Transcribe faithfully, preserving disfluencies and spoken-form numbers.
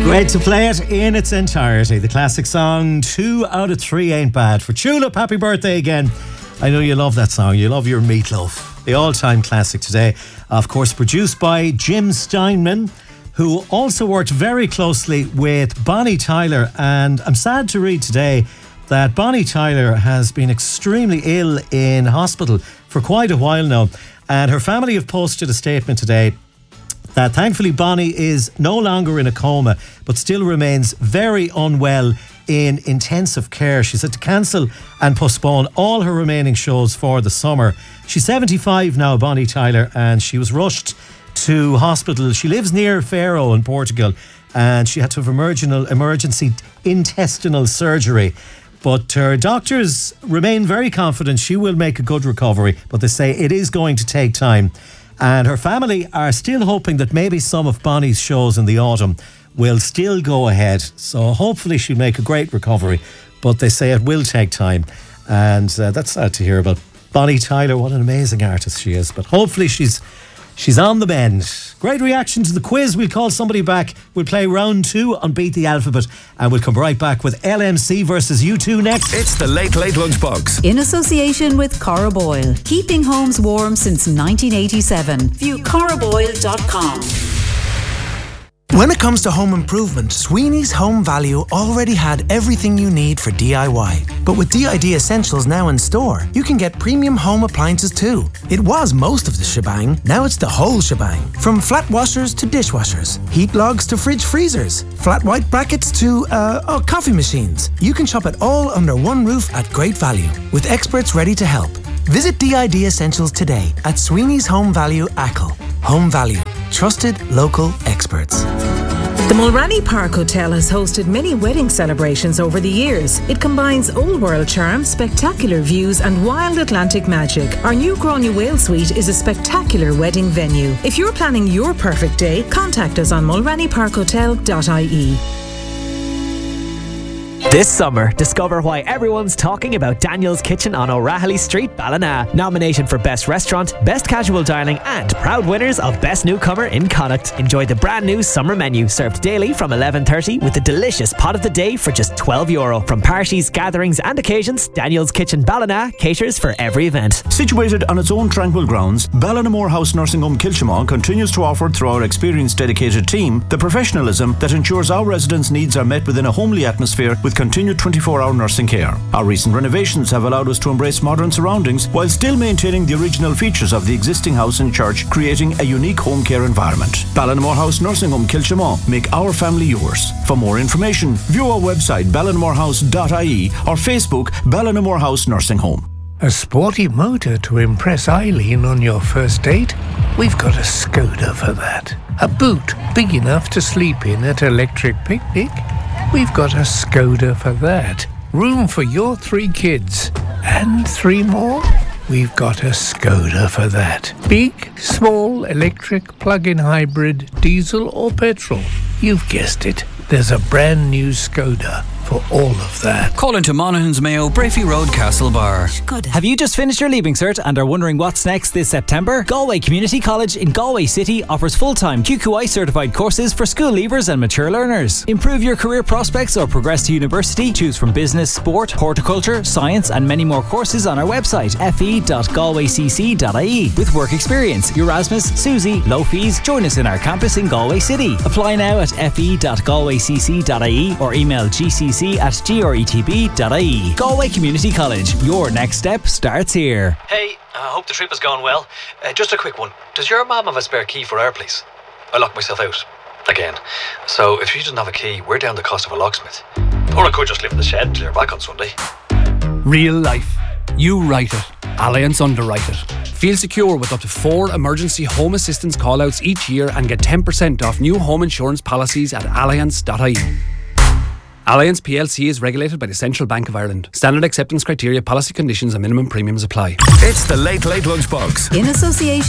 Great to play it in its entirety. The classic song, Two Out of Three Ain't Bad. For Tulip, happy birthday again. I know you love that song. You love your Meatloaf. The all-time classic today. Of course, produced by Jim Steinman, who also worked very closely with Bonnie Tyler. And I'm sad to read today that Bonnie Tyler has been extremely ill in hospital for quite a while now. And her family have posted a statement today that thankfully Bonnie is no longer in a coma, but still remains very unwell in intensive care. She's had to cancel and postpone all her remaining shows for the summer. She's seventy-five now, Bonnie Tyler, and she was rushed to hospital. She lives near Faro in Portugal, and she had to have emergency intestinal surgery. But her doctors remain very confident she will make a good recovery, but they say it is going to take time. And her family are still hoping that maybe some of Bonnie's shows in the autumn will still go ahead. So hopefully she'll make a great recovery. But they say it will take time. And uh, that's sad to hear about Bonnie Tyler. What an amazing artist she is. But hopefully she's she's on the mend. Great reaction to the quiz. We'll call somebody back. We'll play round two on Beat the Alphabet. And we'll come right back with L M C versus U two next. It's the Late Late Lunchbox. In association with Cora Boyle. Keeping homes warm since nineteen eighty-seven. View cora boyle dot com. When it comes to home improvement, Sweeney's Home Value already had everything you need for D I Y. But with D I D Essentials now in store, you can get premium home appliances too. It was most of the shebang, now it's the whole shebang. From flat washers to dishwashers, heat logs to fridge freezers, flat white brackets to, uh, oh, coffee machines. You can shop it all under one roof at great value, with experts ready to help. Visit D I D Essentials today at Sweeney's Home Value Achill. Home Value. Trusted local experts. The Mulranny Park Hotel has hosted many wedding celebrations over the years. It combines old world charm, spectacular views and wild Atlantic magic. Our new Grania Whale Suite is a spectacular wedding venue. If you're planning your perfect day, contact us on mulranny park hotel dot I E. This summer, discover why everyone's talking about Daniel's Kitchen on O'Rahilly Street, Ballina. Nominated for Best Restaurant, Best Casual Dining and proud winners of Best Newcomer in Connacht. Enjoy the brand new summer menu served daily from eleven thirty with a delicious pot of the day for just twelve euro. From parties, gatherings and occasions, Daniel's Kitchen Ballina caters for every event. Situated on its own tranquil grounds, Ballinamore House Nursing Home Kilshamon continues to offer through our experienced dedicated team the professionalism that ensures our residents' needs are met within a homely atmosphere with continued twenty-four hour nursing care. Our recent renovations have allowed us to embrace modern surroundings while still maintaining the original features of the existing house and church, creating a unique home care environment. Ballinamore House Nursing Home Kilshamon. Make our family yours. For more information, view our website ballinamore house dot I E or Facebook Ballinamore House Nursing Home. A sporty motor to impress Eileen on your first date? We've got a Skoda for that. A boot big enough to sleep in at Electric Picnic? We've got a Skoda for that. Room for your three kids. And three more? We've got a Skoda for that. Big, small, electric, plug-in hybrid, diesel or petrol. You've guessed it. There's a brand new Skoda for all of that. Call into Monaghan's Mayo, Brafey Road, Castlebar. Have you just finished your Leaving Cert and are wondering what's next this September? Galway Community College in Galway City offers full-time Q Q I certified courses for school leavers and mature learners. Improve your career prospects or progress to university. Choose from business, sport, horticulture, science and many more courses on our website f e dot galway c c dot I E. With work experience, Erasmus, Susie, low fees. Join us in our campus in Galway City. Apply now at f e dot galway c c dot I E or email g c c at g r e t b dot I E. Galway Community College. Your next step starts here. Hey, I hope the trip has gone well. Uh, just a quick one. Does your mum have a spare key for our place? I locked myself out. Again. So if she doesn't have a key, we're down the cost of a locksmith. Or I could just live in the shed until you're back on Sunday. Real life. You write it. Allianz underwrite it. Feel secure with up to four emergency home assistance callouts each year and get ten percent off new home insurance policies at allianz dot I E. Allianz P L C is regulated by the Central Bank of Ireland. Standard acceptance criteria, policy conditions and minimum premiums apply. It's the Late Late Lunchbox. In association